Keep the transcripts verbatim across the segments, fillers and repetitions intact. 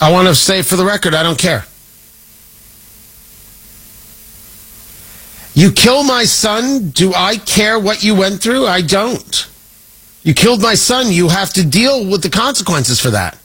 I want to say for the record, I don't care. You kill my son, do I care what you went through? I don't. You killed my son, you have to deal with the consequences for that.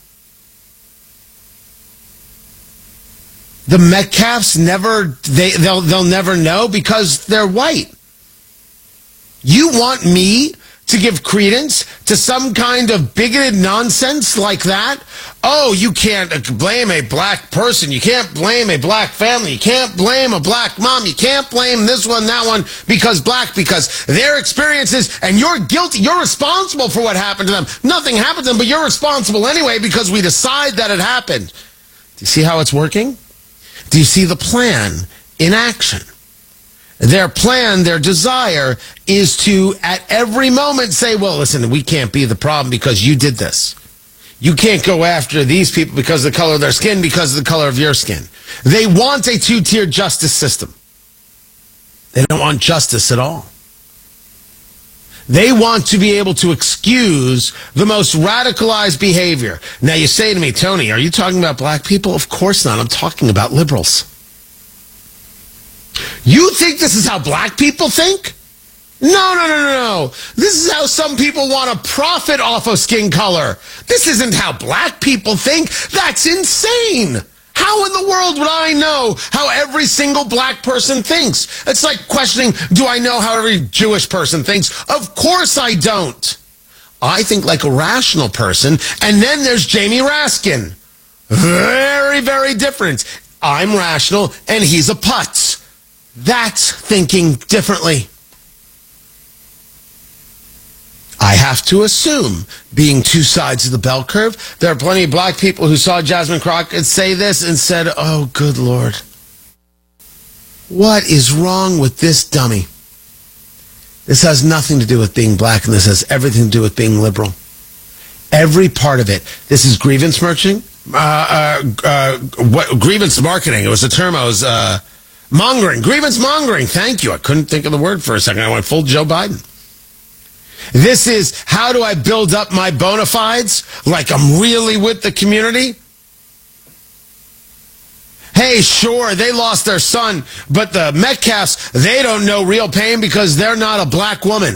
The Metcalfs never, they, they'll, they'll never know because they're white. You want me to give credence to some kind of bigoted nonsense like that? Oh, you can't blame a black person. You can't blame a black family. You can't blame a black mom. You can't blame this one, that one, because black, because their experiences, and you're guilty. You're responsible for what happened to them. Nothing happened to them, but you're responsible anyway because we decide that it happened. Do you see how it's working? Do you see the plan in action? Their plan, their desire is to, at every moment, say, well, listen, we can't be the problem because you did this. You can't go after these people because of the color of their skin, because of the color of your skin. They want a two-tier justice system. They don't want justice at all. They want to be able to excuse the most radicalized behavior. Now, you say to me, Tony, are you talking about black people? Of course not. I'm talking about liberals. You think this is how black people think? No, no, no, no, no. This is how some people want to profit off of skin color. This isn't how black people think. That's insane. How in the world would I know how every single black person thinks? It's like questioning, do I know how every Jewish person thinks? Of course I don't. I think like a rational person, and then there's Jamie Raskin. Very, very different. I'm rational, and he's a putz. That's thinking differently. I have to assume, being two sides of the bell curve, there are plenty of black people who saw Jasmine Crockett say this and said, oh, good Lord. What is wrong with this dummy? This has nothing to do with being black, and this has everything to do with being liberal. Every part of it. This is grievance marketing. Uh, uh, uh, what, grievance marketing. It was a term I was... Uh, Mongering, grievance mongering. Thank you. I couldn't think of the word for a second. I went full Joe Biden. This is how do I build up my bona fides like I'm really with the community? Hey, sure, they lost their son, but the Metcalfs, they don't know real pain because they're not a black woman.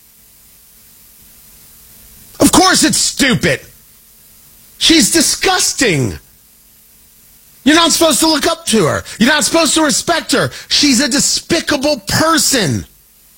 Of course it's stupid. She's disgusting. You're not supposed to look up to her. You're not supposed to respect her. She's a despicable person.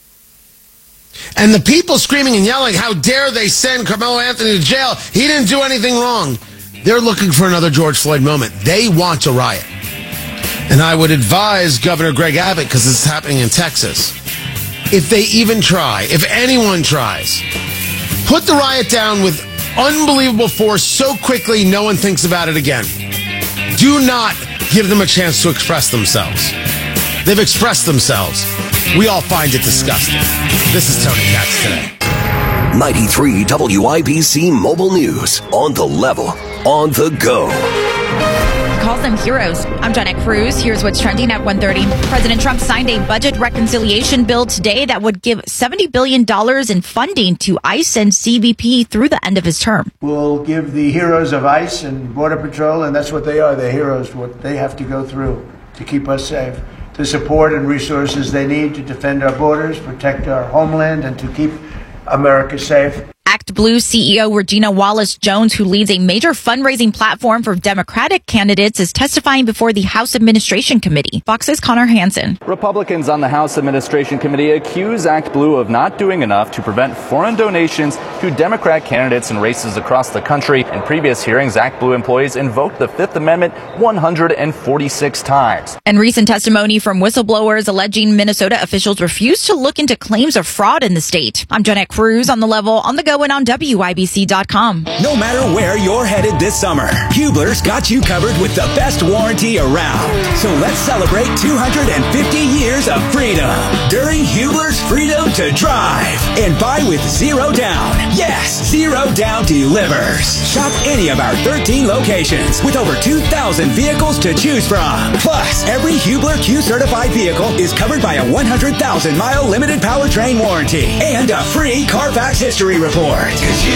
And the people screaming and yelling, how dare they send Carmelo Anthony to jail? He didn't do anything wrong. They're looking for another George Floyd moment. They want a riot. And I would advise Governor Greg Abbott, because this is happening in Texas, if they even try, if anyone tries, put the riot down with unbelievable force so quickly no one thinks about it again. Do not give them a chance to express themselves. They've expressed themselves. We all find it disgusting. This is Tony Katz today. ninety-three W I B C Mobile News. On the level. On the go. Calls them heroes. I'm Jenna Cruz. Here's what's trending at one thirty. President Trump signed a budget reconciliation bill today that would give seventy billion dollars in funding to ICE and C B P through the end of his term. We'll give the heroes of ICE and Border Patrol, and that's what they are, they're heroes, what they have to go through to keep us safe, the support and resources they need to defend our borders, protect our homeland, and to keep America safe. Act Blue C E O Regina Wallace-Jones, who leads a major fundraising platform for Democratic candidates, is testifying before the House Administration Committee. Fox's Connor Hansen. Republicans on the House Administration Committee accuse Act Blue of not doing enough to prevent foreign donations to Democrat candidates in races across the country. In previous hearings, Act Blue employees invoked the Fifth Amendment one hundred forty-six times. And recent testimony from whistleblowers alleging Minnesota officials refused to look into claims of fraud in the state. I'm Jeanette Cruz on the level, on the go, and on W I B C dot com. No matter where you're headed this summer, Hubler's got you covered with the best warranty around. So let's celebrate two hundred fifty years of freedom during Hubler's Freedom to Drive. And buy with zero down. Yes, zero down delivers. Shop any of our thirteen locations with over two thousand vehicles to choose from. Plus, every Hubler Q certified vehicle is covered by a one hundred thousand mile limited powertrain warranty and a free Carfax history report. Cause you